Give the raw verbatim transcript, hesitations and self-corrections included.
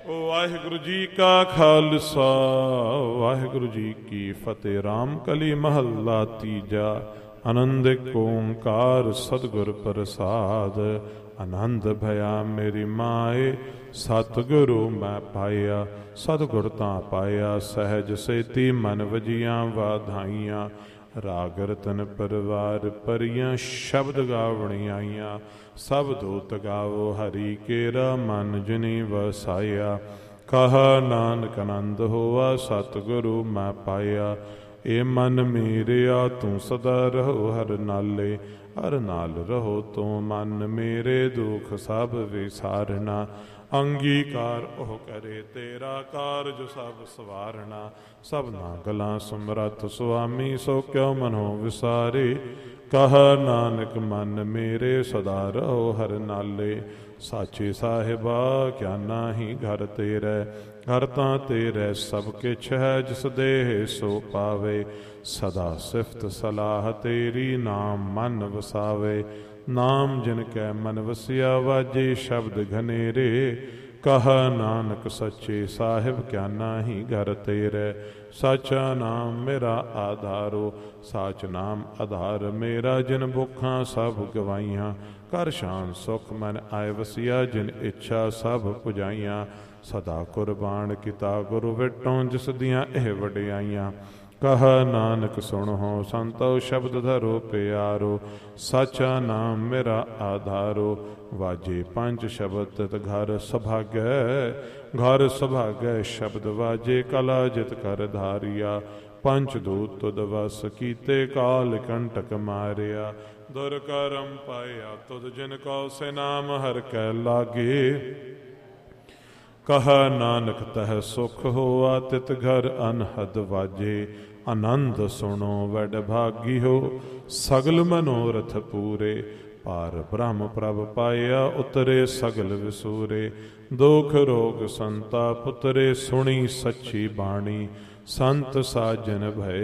ਵਾਹਿਗੁਰੂ ਜੀ ਕਾ ਖਾਲਸਾ ਵਾਹਿਗੁਰੂ ਜੀ ਕੀ ਫਤਿਹ। ਰਾਮ ਕਲੀ ਮਹੱਲਾ ਤੀਜਾ। ਆਨੰਦ ਏਕ ਓੰਕਾਰ ਸਤਿਗੁਰ ਪ੍ਰਸਾਦ। ਆਨੰਦ ਭਇਆ ਮੇਰੀ ਮਾਏ ਸਤਿਗੁਰੂ ਮੈਂ ਪਾਇਆ। ਸਤਿਗੁਰ ਤਾਂ ਪਾਇਆ ਸਹਿਜ ਸੇਤੀ ਮਨ ਵਜੀਆਂ ਵਾਧਾਈਆਂ। ਰਾਗ ਰਤਨ ਪਰਿਵਾਰ ਪਰੀਆਂ ਸ਼ਬਦ ਗਾਵਣੀ ਆਈਆਂ। ਸਭ ਦੂਤ ਗਾਵੋ ਹਰੀ ਕੇਰਾ ਮਨ ਜਿਨੀ ਵਸਾਇਆ। ਕਹਾ ਨਾਨਕ ਆਨੰਦ ਹੋਆ ਸਤਿਗੁਰੂ ਮੈਂ ਪਾਇਆ। ਏ ਮਨ ਮੇਰਿਆ ਤੂੰ ਸਦਾ ਰਹੋ ਹਰ ਨਾਲੇ। ਹਰ ਨਾਲ ਰਹੋ ਤੂੰ ਮਨ ਮੇਰੇ ਦੁਖ ਸਭ ਵਿਸਾਰਨਾ। ਅੰਗੀਕਾਰ ਉਹ ਕਰੇ ਤੇਰਾ ਕਾਰਜ ਸਭ ਸਵਾਰਨਾ। ਸਭਨਾ ਗਲਾਂ ਸਮਰੱਥ ਸੁਆਮੀ ਸੋ ਕਿਉ ਮਨੋ ਵਿਸਾਰੇ। ਕਹਾ ਨਾਨਕ ਮਨ ਮੇਰੇ ਸਦਾ ਰਹੋ ਹਰ ਨਾਲੇ। ਸਾਚੇ ਸਾਹਿਬਾ ਕਿਆ ਨਾਹੀ ਘਰ ਤੇਰੇ। ਘਰ ਤਾਂ ਤੇਰੇ ਸਭ ਕਿਛ ਹੈ ਜਿਸ ਦੇਹ ਸੋ ਪਾਵੇ। ਸਦਾ ਸਿਫਤ ਸਲਾਹ ਤੇਰੀ ਨਾਮ ਮਨ ਵਸਾਵੇ। ਨਾਮ ਜਿਨ ਕੈ ਮਨ ਵਸਿਆ ਵਾਜੇ ਸ਼ਬਦ ਘਨੇਰੇ। ਕਹਾ ਨਾਨਕ ਸੱਚੇ ਸਾਹਿਬ ਕਿਆ ਨਾਹੀ ਘਰ ਤੇਰੇ। ਸਾਚਾ ਨਾਮ ਮੇਰਾ ਆਧਾਰੋ। ਸਾਚ ਨਾਮ ਆਧਾਰ ਮੇਰਾ ਜਿਨ ਭੁੱਖਾਂ ਸਭ ਗਵਾਈਆਂ। ਕਰ ਸ਼ਾਨ ਸੁਖ ਮਨ ਆਏ ਵਸਿਆ ਜਿਨ ਇੱਛਾ ਸਭ ਪੁਜਾਈਆਂ। ਸਦਾ ਕੁਰਬਾਨ ਕੀਤਾ ਗੁਰੂ ਵਿਟੋਂ ਜਿਸ ਦੀਆਂ ਇਹ ਵਡਿਆਈਆਂ। ਕਹਾ ਨਾਨਕ ਸੁਣੋ ਸੰਤੋ ਸ਼ਬਦ ਧਰੋ ਪਿਆਰੋ। ਸਾਚਾ ਨਾਮ ਮੇਰਾ ਆਧਾਰੋ। ਵਾਜੇ ਪੰਜ ਸ਼ਬਦ ਤਿਤ ਘਰ ਸੁਭਾਗੈ। ਘਰ ਸੁਭਾਗੈ ਸ਼ਬਦ ਵਾਜੇ ਕਲਾ ਜਿਤ ਕਰ ਧਾਰਿਆ। ਪੰਚ ਦੂਤ ਤੁਧ ਵਸ ਕੀਤੇ ਕਾਲ ਕੰਟਕ ਮਾਰਿਆ। ਦੁਰ ਕਰਮ ਪਾਇਆ ਤੁਧ ਜਿਨ ਕਉ ਸੇ ਨਾਮ ਹਰ ਕੈ ਲਾਗੇ। ਕਹਾ ਨਾਨਕ ਤਹ ਸੁਖ ਹੋਆ ਤਿਤ ਘਰ ਅਨਹਦ ਵਾਜੇ। ਆਨੰਦ ਸੁਣੋ ਵਡ ਭਾਗੀਓ ਸਗਲ ਮਨੋਰਥ ਪੂਰੇ। ਪਾਰ ਬ੍ਰਹਮ ਪ੍ਰਭ ਪਾਇਆ ਉਤਰੇ ਸਗਲ ਵਿਸੂਰੇ। ਦੁਖ ਰੋਗ ਸੰਤਾਪ ਉਤਰੇ ਸੁਣੀ ਸੱਚੀ ਬਾਣੀ। ਸੰਤ ਸਾਜਨ ਭਏ